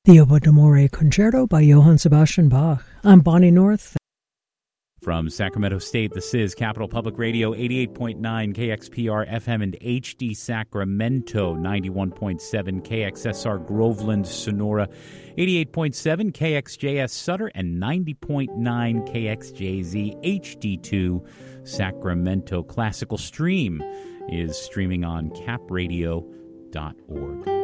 The Oboe d'Amore Concerto by Johann Sebastian Bach. I'm Bonnie North. From Sacramento State, this is Capital Public Radio, 88.9 KXPR FM and HD Sacramento, 91.7 KXSR Groveland, Sonora, 88.7 KXJS Sutter, and 90.9 KXJZ HD2 Sacramento. Classical Stream is streaming on capradio.org.